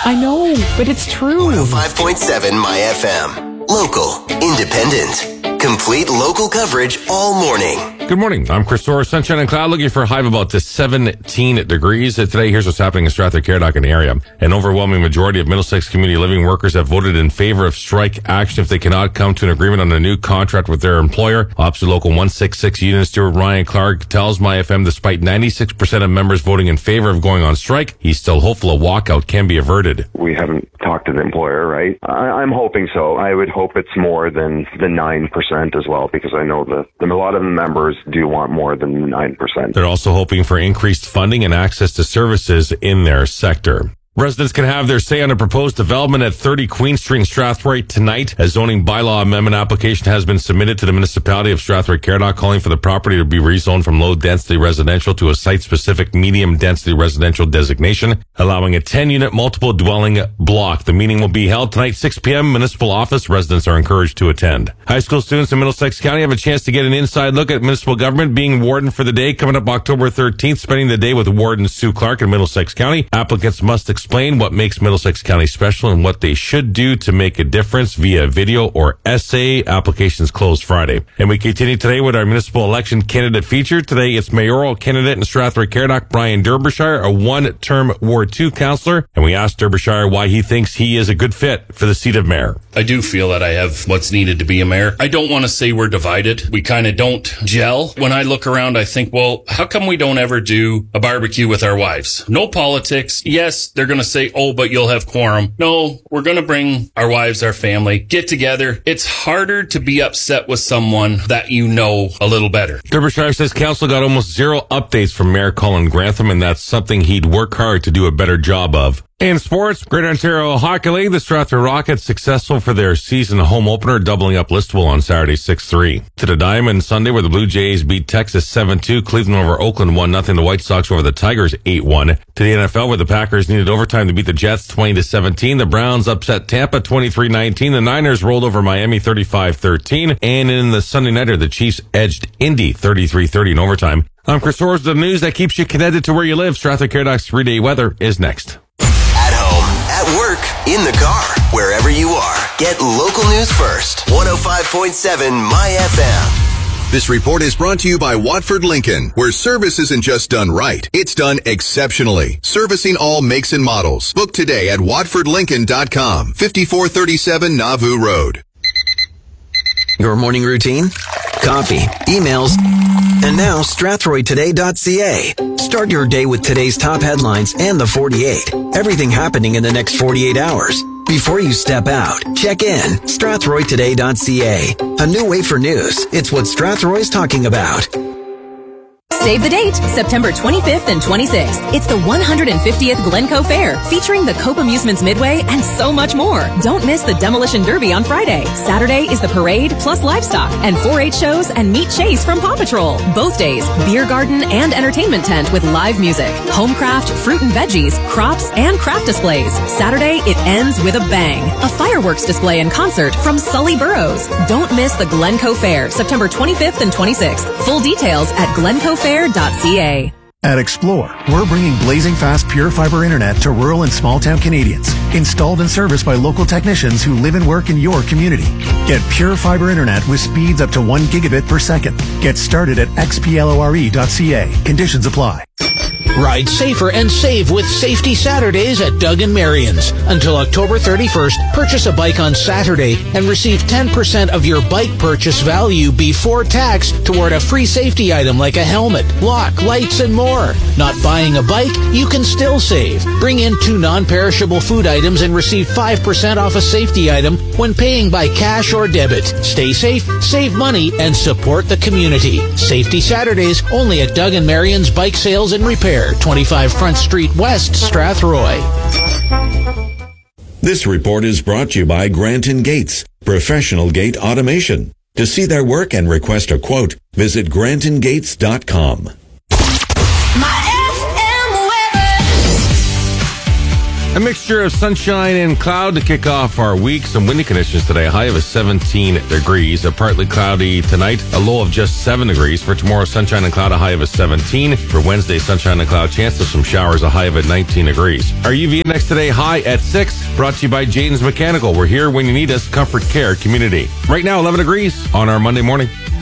I know, but it's true. 105.7 My FM. Local, independent, complete local coverage all morning. Good morning. I'm Chris Orr. Sunshine and cloud, looking for a high of about 17 degrees. Today, here's what's happening in Stratford, Caradoc, and area. An overwhelming majority of Middlesex community living workers have voted in favor of strike action if they cannot come to an agreement on a new contract with their employer. Opposite Local 166 Union Steward Ryan Clark tells My FM despite 96% of members voting in favor of going on strike, he's still hopeful a walkout can be averted. We haven't talked to the employer, right? I'm hoping so. I would hope it's more than the 9% as well, because I know that a lot of the members do want more than 9%. They're also hoping for increased funding and access to services in their sector. Residents can have their say on a proposed development at 30 Queen Street in Strathroy tonight. A zoning bylaw amendment application has been submitted to the municipality of Strathroy Caradoc calling for the property to be rezoned from low-density residential to a site-specific medium-density residential designation, allowing a 10-unit multiple dwelling block. The meeting will be held tonight, 6 p.m. Municipal office. Residents are encouraged to attend. High school students in Middlesex County have a chance to get an inside look at municipal government, being warden for the day coming up October 13th, spending the day with Warden Sue Clark in Middlesex County. Applicants must explain what makes Middlesex County special and what they should do to make a difference via video or essay. Applications closed Friday. And we continue today with our municipal election candidate feature. Today, it's mayoral candidate in Strathroy Caradoc, Brian Derbyshire, a one-term Ward 2 councillor. And we asked Derbyshire why he thinks he is a good fit for the seat of mayor. I do feel that I have what's needed to be a mayor. I don't want to say we're divided. We kind of don't gel. When I look around, I think, well, how come we don't ever do a barbecue with our wives? No politics. Yes, they're going to say, oh, but you'll have quorum. No, we're going to bring our wives, our family, get together. It's harder to be upset with someone that you know a little better. Derbyshire says council got almost zero updates from Mayor Colin Grantham, and that's something he'd work hard to do a better job of. In sports, Greater Ontario Hockey League, the Strathroy Rockets successful for their season home opener, doubling up Listowel on Saturday 6-3. To the Diamond Sunday, where the Blue Jays beat Texas 7-2, Cleveland over Oakland 1-0, the White Sox over the Tigers 8-1. To the NFL, where the Packers needed overtime to beat the Jets 20-17, the Browns upset Tampa 23-19, the Niners rolled over Miami 35-13, and in the Sunday nighter, the Chiefs edged Indy 33-30 in overtime. I'm Chris Orr. The news that keeps you connected to where you live. Strathroy Caradoc's 3-day weather is next. At work, in the car, wherever you are. Get local news first. 105.7 My FM. This report is brought to you by Watford Lincoln, where service isn't just done right, it's done exceptionally. Servicing all makes and models. Book today at watfordlincoln.com, 5437 Nauvoo Road. Your morning routine? Coffee, emails, and now StrathroyToday.ca. Start your day with today's top headlines and the 48. Everything happening in the next 48 hours. Before you step out, check in. StrathroyToday.ca. A new way for news. It's what Strathroy's talking about. Save the date, September 25th and 26th. It's the 150th Glencoe Fair, featuring the Cope Amusements Midway and so much more. Don't miss the Demolition Derby on Friday. Saturday is the parade plus livestock and 4-H shows and meet Chase from Paw Patrol. Both days, beer garden and entertainment tent with live music, home craft, fruit and veggies, crops, and craft displays. Saturday, it ends with a bang. A fireworks display and concert from Sully Burrows. Don't miss the Glencoe Fair, September 25th and 26th. Full details at glencoefair.ca. At Explore, we're bringing blazing fast pure fiber internet to rural and small town Canadians. Installed and serviced by local technicians who live and work in your community. Get pure fiber internet with speeds up to 1 gigabit per second. Get started at xplore.ca. Conditions apply. Ride safer and save with Safety Saturdays at Doug and Marion's. Until October 31st, purchase a bike on Saturday and receive 10% of your bike purchase value before tax toward a free safety item like a helmet, lock, lights, and more. Not buying a bike? You can still save. Bring in 2 non-perishable food items and receive 5% off a safety item when paying by cash or debit. Stay safe, save money, and support the community. Safety Saturdays only at Doug and Marion's Bike Sales and Repair. 25 Front Street West, Strathroy. This report is brought to you by Granton Gates, professional gate automation. To see their work and request a quote, visit grantongates.com. A mixture of sunshine and cloud to kick off our week. Some windy conditions today. A high of 17 degrees. A partly cloudy tonight. A low of just 7 degrees. For tomorrow, sunshine and cloud. A high of 17. For Wednesday, sunshine and cloud. Chance of some showers. A high of 19 degrees. Our UV index today high at 6. Brought to you by Jaden's Mechanical. We're here when you need us. Comfort Care Community. Right now, 11 degrees on our Monday morning.